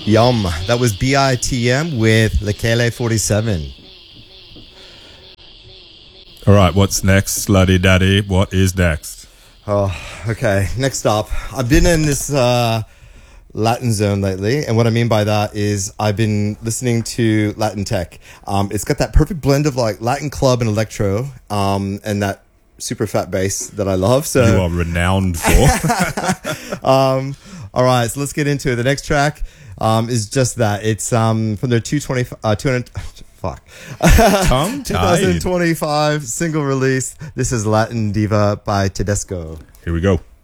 Yum. That was BITM with Lekele 47. All right, what's next, Slutty Daddy? What is next? Oh, okay. Next up, I've been in this Latin zone lately, and what I mean by that is I've been listening to Latin tech. It's got that perfect blend of like Latin club and electro, and that super fat bass that I love. So You are renowned for. all right, so let's get into it. The next track is just that. It's from their 200 Tongue tied. 2025 single release. This is Latin Diva by Tedesco. Here we go.